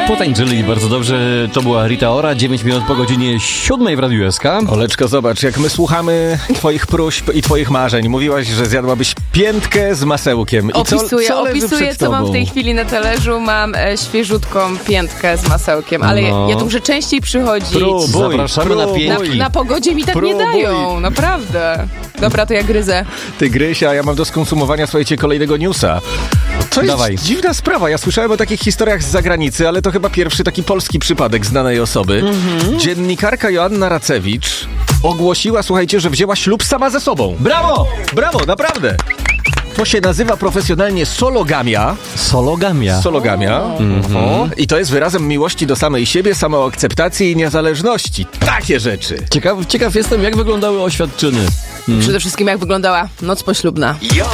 Potańczyli bardzo dobrze. To była Rita Ora, 9 minut po godzinie 7 w Radiu SK. Oleczko, zobacz, jak my słuchamy twoich próśb i twoich marzeń. Mówiłaś, że zjadłabyś piętkę z masełkiem. Opisuję, co mam w tej chwili na talerzu. Mam świeżutką piętkę z masełkiem, ale ja tu muszę częściej przychodzić. Zapraszamy na piętki. Na pogodzie mi tak nie dają, naprawdę. Dobra, to ja gryzę. Ty gryź, a ja mam do skonsumowania, słuchajcie, kolejnego newsa. To jest dziwna sprawa. Ja słyszałem o takich historiach z zagranicy, ale to chyba pierwszy taki polski przypadek znanej osoby. Dziennikarka Joanna Racewicz ogłosiła, słuchajcie, że wzięła ślub sama ze sobą. Brawo! Brawo, naprawdę. To się nazywa profesjonalnie sologamia. Sologamia. I to jest wyrazem miłości do samej siebie, samoakceptacji i niezależności. Takie rzeczy. Ciekaw jestem, jak wyglądały oświadczyny. Przede wszystkim jak wyglądała noc poślubna.